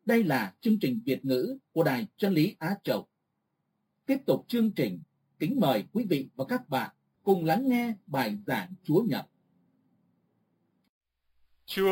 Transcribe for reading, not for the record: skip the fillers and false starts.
Đây là chương trình Việt ngữ của Đài Chân lý Á Châu. Tiếp tục chương trình, kính mời quý vị và các bạn cùng lắng nghe bài giảng Chúa Nhật